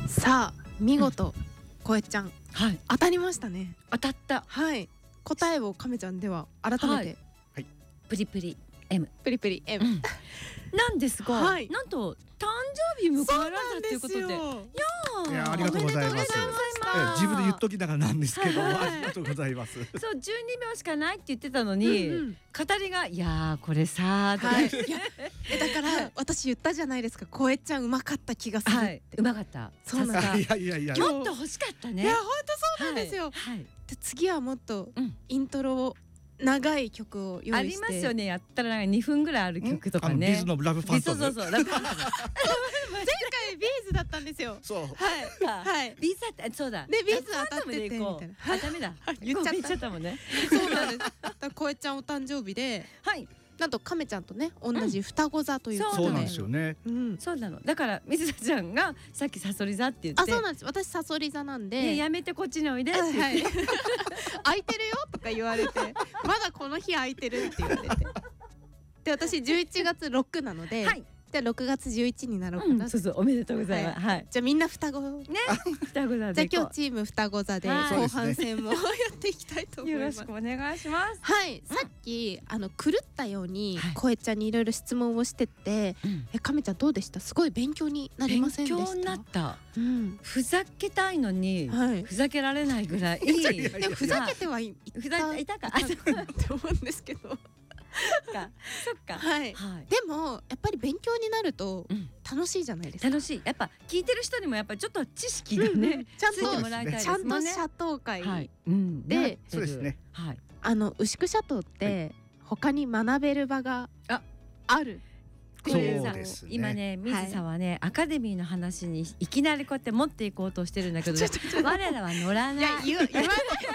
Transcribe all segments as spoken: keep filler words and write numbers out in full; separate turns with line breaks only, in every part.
さあ見事、うん、こえちゃん、
はい、
当たりましたね。
当たった。
はい、答えを亀ちゃんでは改めて、はい、
はい、
プリプリ M
プリプリ M、うん、
なんですが、はい、なんと誕生日迎えられたということで、いや
いやありがとうございます。自分で言っときながらなんですけど、はい、ありがとうございます。
そうじゅうにびょうしかないって言ってたのに、うんうん、語りがいやーこれさー、はい、
いやえだから私言ったじゃないですか、こえちゃんうまかった気がするって、はい、
うまかった。
そうなんだ。
いやいやいや
もっと欲しかったね。
いや本当そうなんですよ、はいはい、で次はもっとイントロを長い曲を用意して、
ありますよね。やったらにふんぐらいある曲とかね。
ビーズのラブファントム。
そうそうそうラブファントム。
前回ビーズだったんですよ。
そう。
はいはい。
ビーズだったそうだ。
でビーズ当たっててみたいな。
あダメだ。
言っちゃった
もんね。
そうなんです。だからこえちゃんお誕生日で、はい。なんと亀ちゃんとね同じ双子座ということで、
そうなんですよね。
そうなの。だから水田ちゃんがさっきサソリ座って言って、
あそうなんです。私サソリ座なんで、
やめてこっちにおいでって言って、
空いてるよとか言われて、まだこの日空いてるって言われて、で私じゅういちがつろくなので、じゃあろくがつじゅういちになろうかな。
そうそうおめでとうございます。はい。
じゃあみんな双子ね。
双子座で。
じゃあ今日チーム双子座で後半戦もやっていきたいと思います。
よろしくお願いします。
はい。さっきあの狂ったようにこえちゃんにいろいろ質問をしてて、え亀ちゃんどうでした？すごい勉強になりませんでした？
勉強になった。ふざけたいのにふざけられないぐらい。
ふざけてはい
たか
って思うんですけど。
そっか、そっか。
はい。でもやっぱり勉強になると楽しいじゃないですか。
楽しい。やっぱ聞いてる人にもやっぱちょっと知識がね、
ちゃんと
ち
ゃんとシャトー会で、
そうですね。
はい。あの牛久シャトーって他に学べる場がある。
そうですね。
今ね水さんはねアカデミーの話にいきなりこうやって持っていこうとしてるんだけど、我らは乗らない。いや
言わない。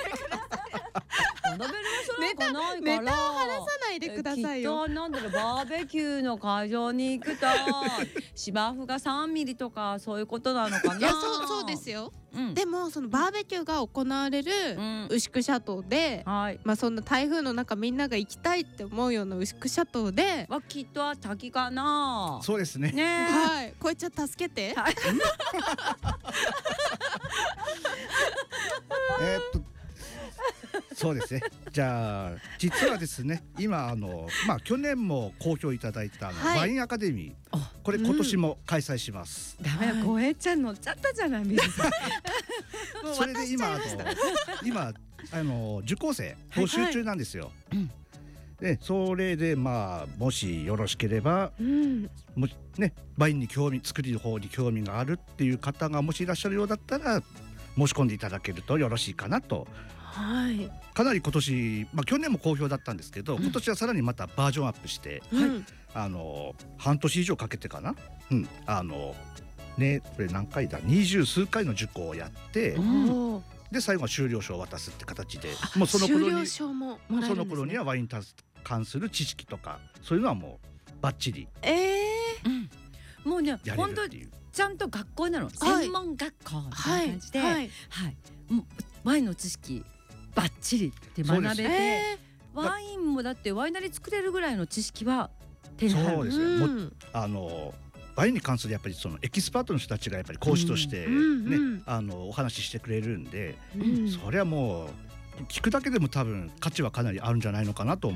ネタ
ネタを話さないでくださいよ。
きっとなんだろう、バーベキューの会場に行くと芝生がさんミリとかそういうことなのかな。
いやそうそうですよ。でもそのバーベキューが行われる牛久シャトーで、まあそんな台風の中みんなが行きたいって思うような牛久シャトーで
はきっとは滝かな。
そうですね。
はい。こえちゃん助けて。え
っと。そうですね。じゃあ実はですね、今あのまあ去年も好評いただいたあの、はい、ワインアカデミー、これ今年も開催します。
うん、ダメよ、こえちゃん乗っちゃったじゃない水さん。
それで今あの今あの受講生募集中なんですよ。はいはい、でそれでまあもしよろしければ、うん、もしねワインに興味作りの方に興味があるっていう方がもしいらっしゃるようだったら申し込んでいただけるとよろしいかなと。
はい、
かなり今年、まあ、去年も好評だったんですけど、うん、今年はさらにまたバージョンアップして、うん、あの半年以上かけてかな、うん、あのねこれ何回だ二十数回の受講をやって、うん、で最後は修了証を渡すって形で、もうその頃に
修了証ももらえるんですね。
その頃にはワインに関する知識とかそういうのはもうバッチリ、
え
ーうん、もうね本当にちゃんと学校なの、専門学校みたいな感じで、はいはいはい、もうワインの知識バッチリって学べて、えー、ワインもだってワイナリー作れるぐらいの知識は手に入る。
そうですよ、うん、もあのワインに関するやっぱりそのエキスパートの人たちがやっぱり講師としてね、うんうん、あのお話ししてくれるんで、うん、それはもう聞くだけでも多分価値はかなりあるんじゃないのかなと思